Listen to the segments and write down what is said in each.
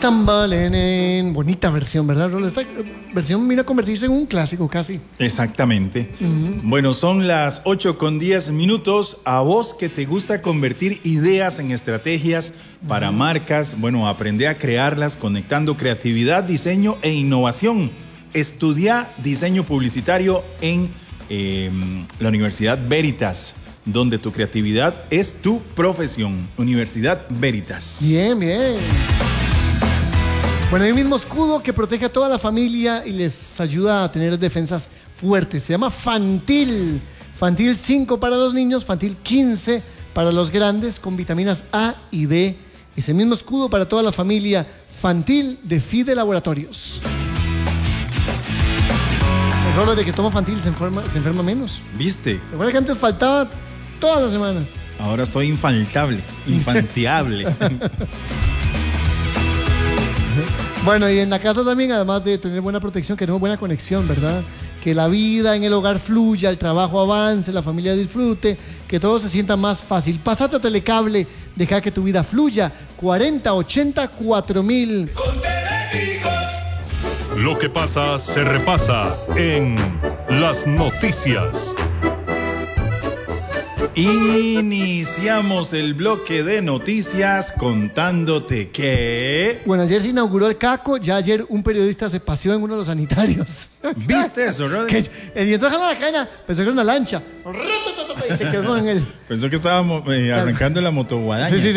Stumbling. Bonita versión, ¿verdad, Rolo? Esta versión vino a convertirse en un clásico casi. Exactamente. Bueno, son las 8:10. A vos que te gusta convertir ideas en estrategias para marcas, bueno, aprende a crearlas conectando creatividad, diseño e innovación. Estudia diseño publicitario en la Universidad Veritas, donde tu creatividad es tu profesión. Universidad Veritas. Bien, bien. Bueno, hay un mismo escudo que protege a toda la familia y les ayuda a tener defensas fuertes. Se llama Fantil. Fantil 5 para los niños, Fantil 15 para los grandes, con vitaminas A y D. Ese mismo escudo para toda la familia, Fantil de Fide Laboratorios. El rolo de que toma Fantil se enferma menos. ¿Viste? ¿Se acuerda que antes faltaba todas las semanas? Ahora estoy infantiable. Bueno, y en la casa también, además de tener buena protección, queremos buena conexión, ¿verdad? Que la vida en el hogar fluya, el trabajo avance, la familia disfrute, que todo se sienta más fácil. Pásate a Telecable, deja que tu vida fluya. 4080-4000. Con Teléticos. Lo que pasa se repasa en las noticias. Iniciamos el bloque de noticias contándote que... Bueno, ayer se inauguró el Caco, ya ayer un periodista se paseó en uno de los sanitarios. ¿Viste eso, Rodri? Y entonces jaló la cadena, pensó que era una lancha. Y se quedó en el... Pensó que estábamos arrancando la motoguadaña. Sí.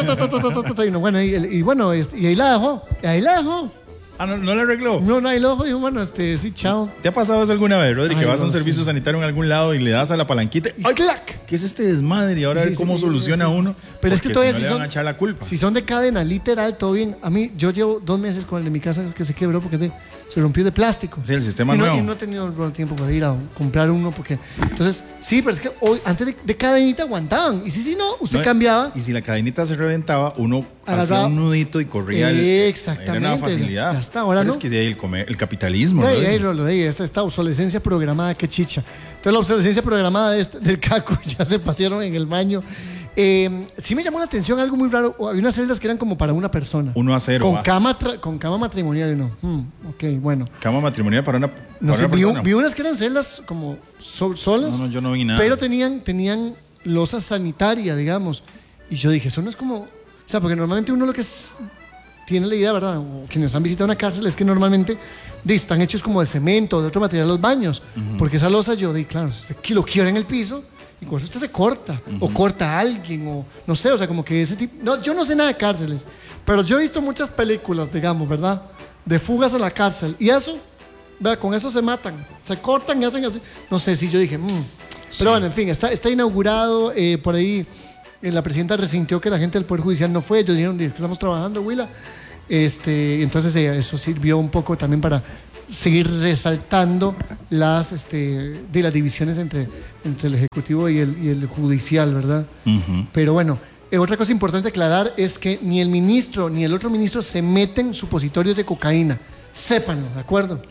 Y bueno, y ahí la dejó. Ah, ¿no le arregló? No, ahí lo dejó. Dijo, bueno, sí, chao. ¿Te ha pasado eso alguna vez, Rodri? Que vas a un sí. servicio sanitario en algún lado y le das a la palanquita y ¡ay, clac! ¿Qué es este desmadre? Y ahora a ver cómo soluciona uno. Pero es que todavía si no le van a echar la culpa. Si son de cadena, literal, todo bien. A mí, yo llevo 2 meses con el de mi casa que se quebró porque se rompió de plástico. Sí, el sistema y nuevo. Y no he tenido tiempo para ir a comprar uno porque... Entonces, sí, pero es que hoy, antes de cadenita aguantaban. Y si no, usted cambiaba. Y si la cadenita se reventaba, uno agarraba hacía un nudito y corría. Exactamente. Era una facilidad. Ya está, ahora pero no. es que de ahí el capitalismo. Esta obsolescencia programada, qué chicha. Entonces la obsolescencia programada del Caco ya se pasaron en el baño. Sí me llamó la atención algo muy raro. Había unas celdas que eran como para una persona. 1-0. Con cama matrimonial y no. Ok, bueno. Cama matrimonial para una persona. Vi unas que eran celdas como solas. No, yo no vi nada. Pero tenían losa sanitaria, digamos. Y yo dije, eso no es como... O sea, porque normalmente uno lo que tiene la idea, ¿verdad? O quienes han visitado una cárcel es que normalmente están hechos como de cemento o de otro material los baños. Porque esa losa yo di, claro, usted lo quiebra en el piso y con eso usted se corta. O corta a alguien, o no sé, o sea, como que ese tipo... No, yo no sé nada de cárceles, pero yo he visto muchas películas, digamos, ¿verdad? De fugas a la cárcel. Y eso, ¿verdad? Con eso se matan, se cortan y hacen así. No sé, si yo dije... Sí. Pero bueno, en fin, está inaugurado por ahí. La presidenta resintió que la gente del Poder Judicial no fue. Ellos dijeron que estamos trabajando, Willa. Entonces eso sirvió un poco también para seguir resaltando las divisiones entre el Ejecutivo y el Judicial, ¿verdad? Pero bueno, otra cosa importante aclarar es que ni el ministro ni el otro ministro se meten supositorios de cocaína. Sépanlo, ¿de acuerdo?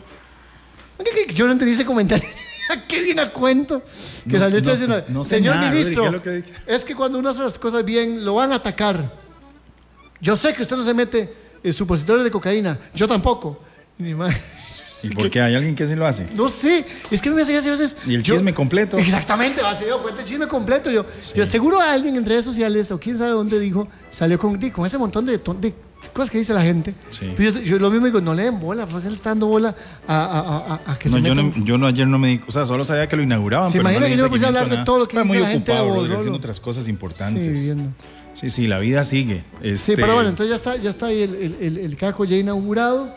Yo no entendí ese comentario. Qué bien a cuento que salió diciendo, señor ministro, es que cuando uno hace las cosas bien lo van a atacar. Yo sé que usted no se mete supositorios de cocaína, yo tampoco. ¿Y por qué hay alguien que sí lo hace? No sé, es que me hace así a veces. Y el chisme completo. Exactamente, se dio cuenta el chisme completo. Yo seguro a alguien en redes sociales o quién sabe dónde salió con ese montón de cosas que dice la gente. Sí. Pero yo lo mismo digo, no le den bola, porque él está dando bola a que se metan. Yo ayer no me di, o sea, solo sabía que lo inauguraban. Se imagina que yo me puse a hablar de todo lo que dice la gente. Está muy ocupado, haciendo otras cosas importantes. Sí, viendo. Sí, la vida sigue. Sí, pero bueno, entonces ya está ahí el Caco ya inaugurado.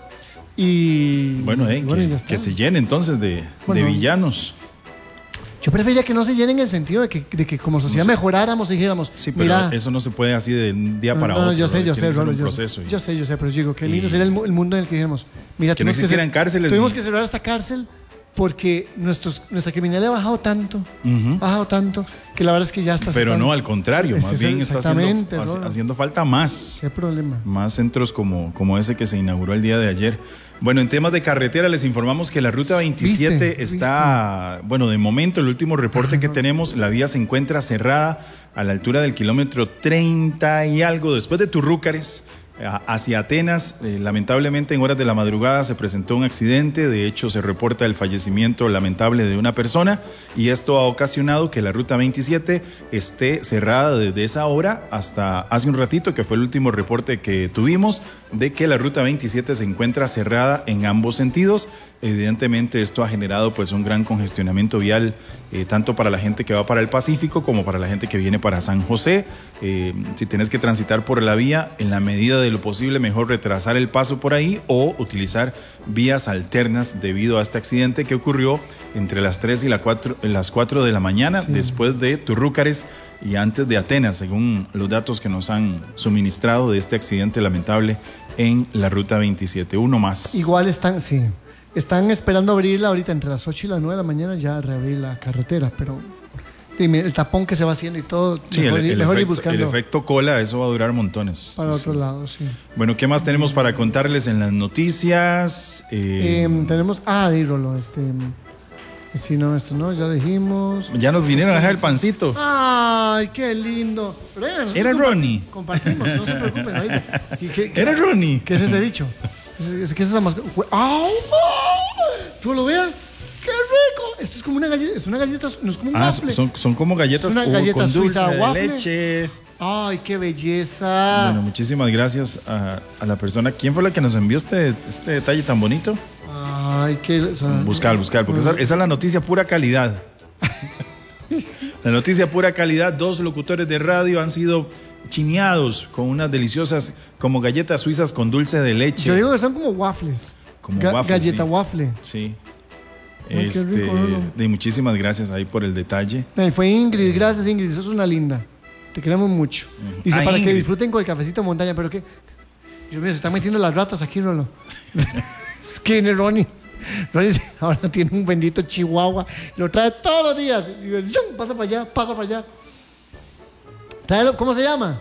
Y bueno, que se llene entonces de villanos. Yo preferiría que no se llene en el sentido de que como sociedad mejoráramos y dijéramos, sí, pero mira, eso no se puede así de un día para otro. Yo sé, yo sé, pero yo digo, qué lindo sería el mundo en el que dijéramos, mira, que no existieran cárceles. Tuvimos que cerrar esta cárcel porque nuestra criminalidad ha bajado tanto, que la verdad es que ya está... Pero no, al contrario, más bien está haciendo falta más. ¿Qué problema? Más centros como ese que se inauguró el día de ayer. Bueno, en temas de carretera les informamos que la ruta 27 está, bueno, de momento el último reporte que tenemos, la vía se encuentra cerrada a la altura del kilómetro 30 y algo, después de Turrúcares, hacia Atenas. Lamentablemente en horas de la madrugada se presentó un accidente, de hecho se reporta el fallecimiento lamentable de una persona y esto ha ocasionado que la ruta 27 esté cerrada desde esa hora hasta hace un ratito, que fue el último reporte que tuvimos de que la ruta 27 se encuentra cerrada en ambos sentidos. Evidentemente esto ha generado pues un gran congestionamiento vial, tanto para la gente que va para el Pacífico como para la gente que viene para San José. Si tienes que transitar por la vía, en la medida de lo posible mejor retrasar el paso por ahí o utilizar vías alternas debido a este accidente que ocurrió entre las 3 y las 4 de la mañana, sí, después de Turrúcares y antes de Atenas, según los datos que nos han suministrado de este accidente lamentable en la ruta 27. Uno más. Igual están esperando abrirla ahorita entre las 8 y las 9 de la mañana, ya reabrir la carretera, pero dime, el tapón que se va haciendo y todo, sí, mejor ir buscando. El efecto cola, eso va a durar montones. Para otro lado, sí. Bueno, ¿qué más tenemos para contarles en las noticias? Tenemos, Rolo, sí, no, esto no, ya dijimos. Ya nos vinieron a dejar el pancito. Ay, qué lindo. Era Ronnie. Compartimos, no se preocupen. Era Ronnie. ¿Qué es ese bicho? ¿Qué es esa mascota? ¡Ah! ¿Tú lo veas? ¡Qué rico! Esto es como una galleta, no es como un waffle. Son como galletas con dulce de leche. ¡Ay, qué belleza! Bueno, muchísimas gracias a la persona. ¿Quién fue la que nos envió este detalle tan bonito? Ay, qué... Buscar, porque esa es la noticia pura calidad. La noticia pura calidad, 2 locutores de radio han sido chineados con unas deliciosas como galletas suizas con dulce de leche. Yo digo que son como waffles. Como waffles, galleta sí. Waffle. Sí. Ay, qué rico, ¿no? Muchísimas gracias ahí por el detalle. Fue Ingrid, gracias Ingrid, sos una linda. Te queremos mucho. Dice, para Ingrid, que disfruten con el cafecito montaña, pero qué. Dios mío, se están metiendo las ratas aquí, Rolo. Skinny Ronnie. Ronnie ahora tiene un bendito chihuahua. Lo trae todos los días. Y digo, pasa para allá. Tráelo, ¿cómo se llama?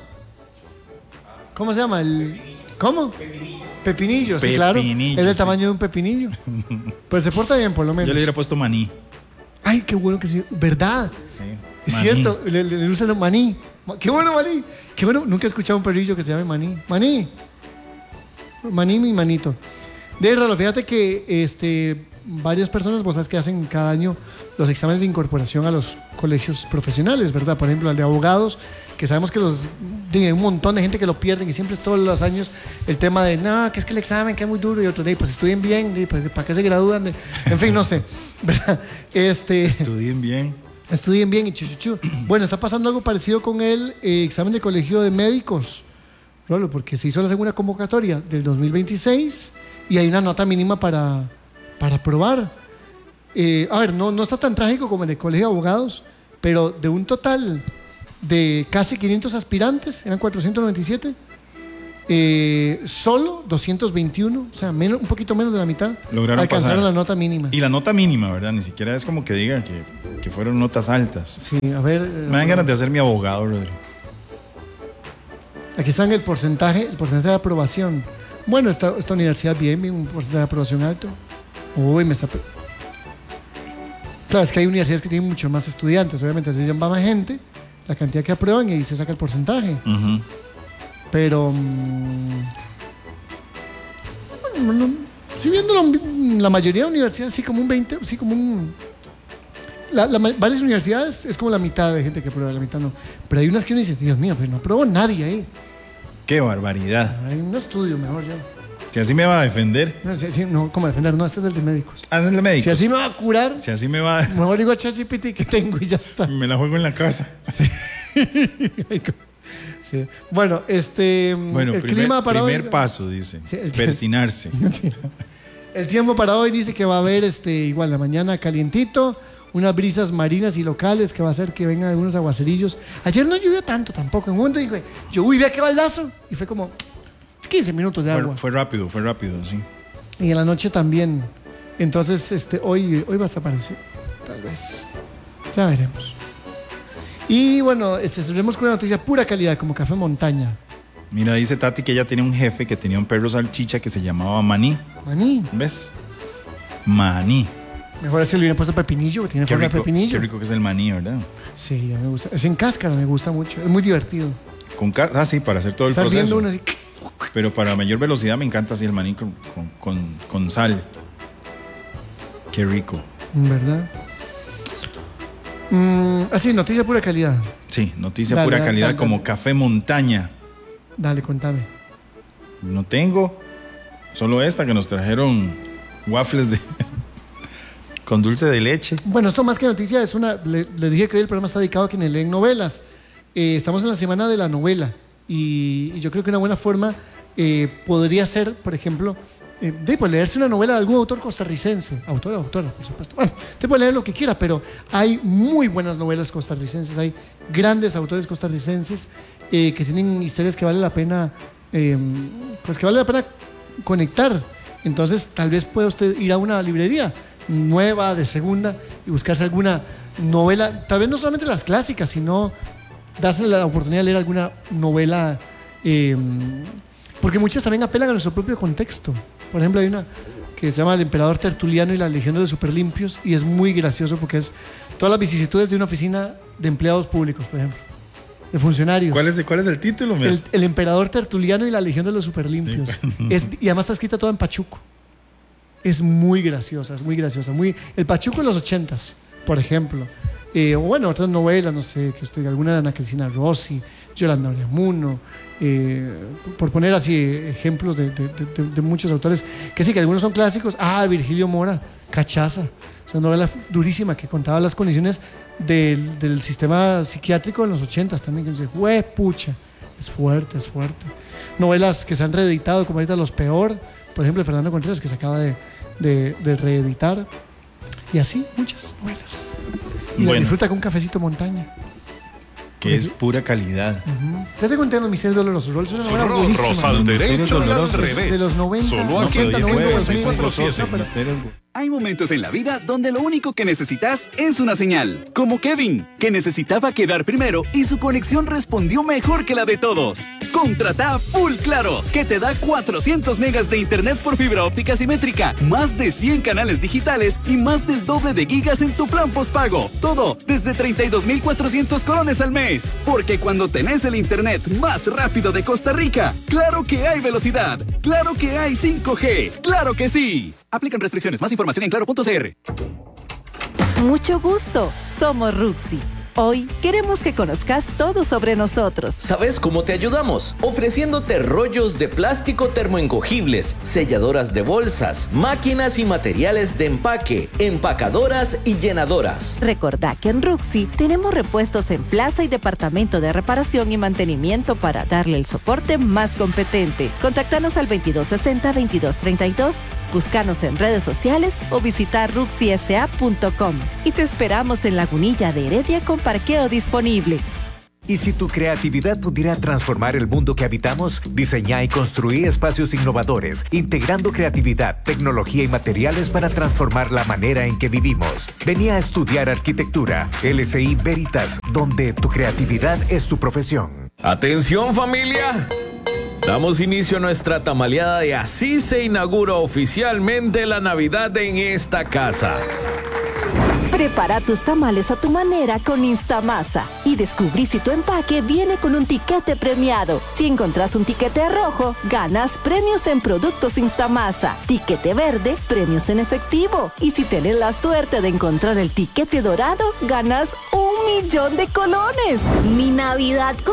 ¿Cómo? Pepinillo, sí, claro. Es del tamaño de un pepinillo. Pues se porta bien, por lo menos. Yo le hubiera puesto maní. Ay, qué bueno que sí. ¿Verdad? Sí. Es maní. cierto, le usan maní. Qué bueno, maní. Qué bueno. Nunca he escuchado un perrillo que se llame maní. Maní, mi manito. Rolo, fíjate que varias personas, vos sabes que hacen cada año los exámenes de incorporación a los colegios profesionales, ¿verdad? Por ejemplo, al de abogados, que sabemos que hay un montón de gente que lo pierden y siempre es todos los años el tema de, no, que es que el examen que es muy duro y otros, pues estudien bien, pues, ¿para qué se gradúan? En fin, no sé, ¿verdad? Estudien bien y chuchuchu. Bueno, está pasando algo parecido con el examen de colegio de médicos, Rolo, porque se hizo la segunda convocatoria del 2026 y hay una nota mínima para aprobar. A ver, no está tan trágico como en el colegio de abogados, pero de un total de casi 500 aspirantes, eran 497, solo 221, o sea, un poquito menos de la mitad, alcanzaron la nota mínima. Y la nota mínima, ¿verdad? Ni siquiera es como que digan que fueron notas altas. Sí, a ver. Me dan ganas de hacer mi abogado, Rodrigo. Aquí está el porcentaje de aprobación. Bueno, esta universidad bien, un porcentaje de aprobación alto. Uy, Claro, es que hay universidades que tienen mucho más estudiantes, obviamente, entonces va más gente, la cantidad que aprueban y ahí se saca el porcentaje. Uh-huh. Pero si viendo la mayoría de universidades, sí como un 20, sí como un... varias universidades es como la mitad de gente que aprueba, la mitad no. Pero hay unas que uno dice, Dios mío, pero no aprobó nadie ahí. ¡Qué barbaridad! Hay un estudio mejor ya. Si así me va a defender. No, ¿cómo defender? No, este es el de médicos. Es el de médicos. Si así me va a curar. Si así me va a... Mejor digo a ChatGPT que tengo y ya está. Me la juego en la casa. Sí. Sí. Bueno, el clima para hoy. Primer paso, dice. Sí, persinarse. Sí. El tiempo para hoy dice que va a haber igual la mañana calientito, unas brisas marinas y locales que va a hacer que vengan algunos aguacerillos. Ayer no llovió tanto tampoco. En un momento dije, vea qué baldazo. Y fue como 15 minutos de agua. Fue rápido, sí. Y en la noche también. Entonces, hoy va a estar parecido. Tal vez. Ya veremos. Y bueno, subiremos con una noticia pura calidad, como café montaña. Mira, dice Tati que ella tenía un jefe que tenía un perro salchicha que se llamaba Maní. Maní. ¿Ves? Maní. Mejor así le hubiera puesto pepinillo, que tiene forma de pepinillo. Qué rico que es el maní, ¿verdad? Sí, ya me gusta. Es en cáscara, me gusta mucho. Es muy divertido. Sí, para hacer todo el proceso. Viendo uno así. Pero para mayor velocidad me encanta así el maní con sal. Qué rico. ¿Verdad? Así, noticia pura calidad. Sí, noticia pura calidad como Café Montaña. Dale, contame. No tengo. Solo esta que nos trajeron waffles con dulce de leche. Bueno, esto más que noticia es una... Le dije que hoy el programa está dedicado a quienes leen novelas. Estamos en la semana de la novela y yo creo que una buena forma podría ser, por ejemplo, pues leerse una novela de algún autor costarricense. Autora, por supuesto. Bueno, te puede leer lo que quiera, pero hay muy buenas novelas costarricenses. Hay grandes autores costarricenses que tienen historias que vale la pena, pues que vale la pena conectar. Entonces, tal vez pueda usted ir a una librería nueva, de segunda, y buscarse alguna novela, tal vez no solamente las clásicas, sino darse la oportunidad de leer alguna novela, porque muchas también apelan a nuestro propio contexto. Por ejemplo, hay una que se llama El Emperador Tertuliano y la Legión de los Superlimpios, y es muy gracioso porque es todas las vicisitudes de una oficina de empleados públicos, por ejemplo, de funcionarios. ¿Cuál es el título? El Emperador Tertuliano y la Legión de los Superlimpios. Y además está escrita toda en pachuco. Es muy graciosa, el pachuco de los 80s, por ejemplo. O bueno, otras novelas, no sé, que usted, alguna de Ana Cristina Rossi, Yolanda Oriamuno, por poner así ejemplos de muchos autores, que sí, que algunos son clásicos. Virgilio Mora, Cachaza, esa novela durísima que contaba las condiciones del sistema psiquiátrico en los 80s también, que dice, pucha, es fuerte. Novelas que se han reeditado, como ahorita Los Peor, por ejemplo, de Fernando Contreras, que se acaba de reeditar, y así muchas novelas. Y la disfruta con un cafecito Montaña, que es pura calidad. Ya te conté Los Misterios Dolorosos. Es una novela buenísima. Rosa al derecho y al revés. De los 90. Solo aquí en 90. Hay momentos en la vida donde lo único que necesitas es una señal. Como Kevin, que necesitaba quedar primero y su conexión respondió mejor que la de todos. Contrata Full Claro, que te da 400 megas de internet por fibra óptica simétrica, más de 100 canales digitales y más del doble de gigas en tu plan postpago. Todo desde 32,400 colones al mes. Porque cuando tenés el internet más rápido de Costa Rica, claro que hay velocidad, claro que hay 5G, claro que sí. Aplican restricciones. Más información en claro.cr. Mucho gusto. Somos Ruxi. Hoy queremos que conozcas todo sobre nosotros. ¿Sabes cómo te ayudamos? Ofreciéndote rollos de plástico termoencogibles, selladoras de bolsas, máquinas y materiales de empaque, empacadoras y llenadoras. Recordá que en Ruxi tenemos repuestos en plaza y departamento de reparación y mantenimiento para darle el soporte más competente. Contáctanos al 2260-2232, búscanos en redes sociales o visita ruxisa.com. Y te esperamos en Lagunilla de Heredia con parqueo disponible. ¿Y si tu creatividad pudiera transformar el mundo que habitamos? Diseñá y construí espacios innovadores, integrando creatividad, tecnología y materiales para transformar la manera en que vivimos. Vení a estudiar arquitectura, LSI Veritas, donde tu creatividad es tu profesión. ¡Atención, familia! Damos inicio a nuestra tamaleada y así se inaugura oficialmente la Navidad en esta casa. Prepara tus tamales a tu manera con Instamasa y descubrí si tu empaque viene con un tiquete premiado. Si encontrás un tiquete rojo, ganas premios en productos Instamasa. Tiquete verde, premios en efectivo. Y si tenés la suerte de encontrar el tiquete dorado, ganas 1,000,000 de colones. Mi Navidad con